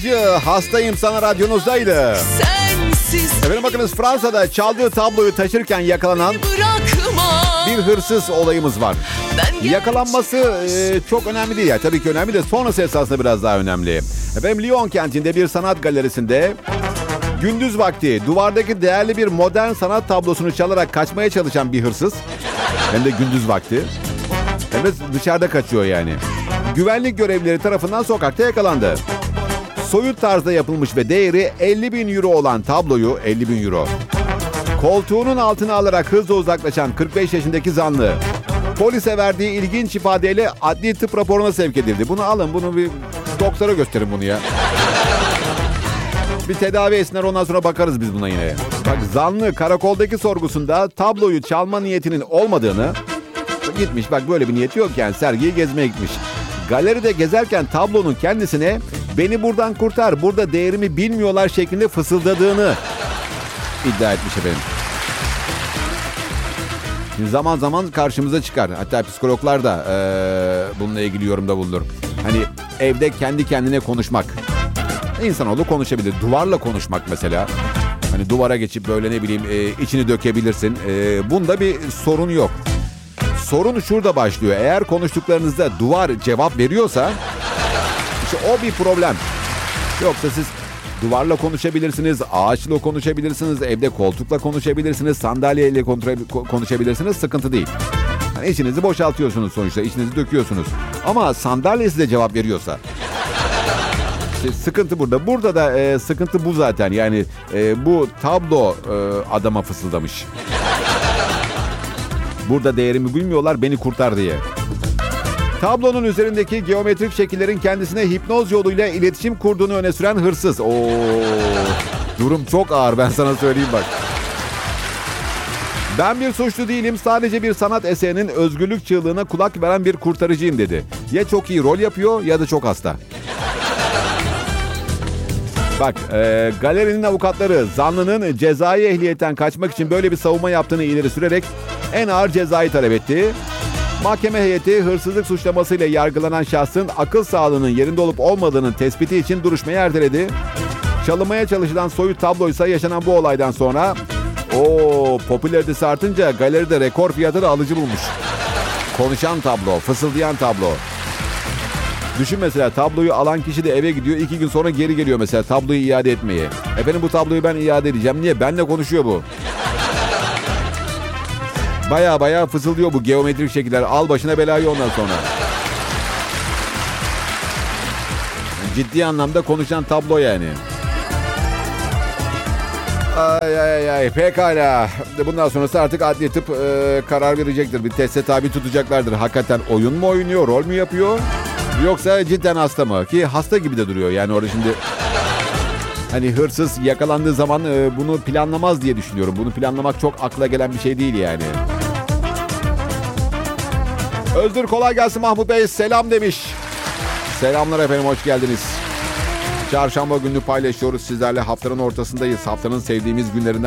Yabancı Hastayım Sana radyonuzdaydı. Efendim bakınız, Fransa'da çaldığı tabloyu taşırken yakalanan bir hırsız olayımız var. Yakalanması çok önemli değil. Yani tabii ki önemli de sonrası esasında biraz daha önemli. Efendim Lyon kentinde bir sanat galerisinde gündüz vakti duvardaki değerli bir modern sanat tablosunu çalarak kaçmaya çalışan bir hırsız. Hem de gündüz vakti. Hem de dışarıda kaçıyor yani. Güvenlik görevlileri tarafından sokakta yakalandı. Soyut tarzda yapılmış ve değeri 50.000 euro olan tabloyu, 50.000 euro, koltuğunun altına alarak hızla uzaklaşan 45 yaşındaki zanlı polise verdiği ilginç ifadeyle adli tıp raporuna sevk edildi. Bunu alın, bunu bir doktora gösterin bunu ya. Bir tedavi etsinler, ondan sonra bakarız biz buna yine. Bak, zanlı karakoldaki sorgusunda tabloyu çalma niyetinin olmadığını, gitmiş bak böyle bir niyeti yok yani, sergiyi gezmeye gitmiş. Galeride gezerken tablonun kendisine "Beni buradan kurtar, burada değerimi bilmiyorlar" şeklinde fısıldadığını iddia etmiş efendim. Şimdi zaman zaman karşımıza çıkar. Hatta psikologlar da bununla ilgili yorumda bulunur. Hani evde kendi kendine konuşmak. İnsanoğlu konuşabilir. Duvarla konuşmak mesela. Hani duvara geçip böyle ne bileyim içini dökebilirsin. Bunda bir sorun yok. Sorun şurada başlıyor. Eğer konuştuklarınızda duvar cevap veriyorsa işte o bir problem. Yoksa siz duvarla konuşabilirsiniz, ağaçla konuşabilirsiniz, evde koltukla konuşabilirsiniz, sandalyeyle konuşabilirsiniz. Sıkıntı değil. Yani içinizi boşaltıyorsunuz sonuçta, içinizi döküyorsunuz. Ama sandalye size cevap veriyorsa işte sıkıntı burada. Burada da sıkıntı bu zaten. Yani bu tablo adama fısıldamış. Burada değerimi bilmiyorlar, beni kurtar diye. Tablonun üzerindeki geometrik şekillerin kendisine hipnoz yoluyla iletişim kurduğunu öne süren hırsız. Durum çok ağır, ben sana söyleyeyim bak. "Ben bir suçlu değilim, sadece bir sanat eserinin özgürlük çığlığına kulak veren bir kurtarıcıyım" dedi. Ya çok iyi rol yapıyor ya da çok hasta. Bak, galerinin avukatları zanlının cezai ehliyetten kaçmak için böyle bir savunma yaptığını ileri sürerek en ağır cezayı talep etti. Mahkeme heyeti hırsızlık suçlamasıyla yargılanan şahsın akıl sağlığının yerinde olup olmadığının tespiti için duruşmayı erteledi. Çalınmaya çalışılan soyut tabloysa yaşanan bu olaydan sonra popülaritesi artınca galeride rekor fiyatı da alıcı bulmuş. Konuşan tablo, fısıldayan tablo. Düşün mesela, tabloyu alan kişi de eve gidiyor, 2 gün sonra geri geliyor mesela tabloyu iade etmeye. "Efendim bu tabloyu ben iade edeceğim." Niye? Benle konuşuyor bu. Baya fısıldıyor bu geometrik şekiller. Al başına belayı ondan sonra. Ciddi anlamda konuşan tablo yani. Ay pekala. Bundan sonrası artık adli tıp karar verecektir. Bir teste tabi tutacaklardır. Hakikaten oyun mu oynuyor, rol mü yapıyor? Yoksa cidden hasta mı? Ki hasta gibi de duruyor yani orada şimdi. Hani hırsız yakalandığı zaman bunu planlamaz diye düşünüyorum. Bunu planlamak çok akla gelen bir şey değil yani. Özgür kolay gelsin Mahmut Bey, selam demiş. Selamlar efendim, hoş geldiniz. Çarşamba gününü paylaşıyoruz sizlerle, haftanın ortasındayız. Haftanın sevdiğimiz günlerinden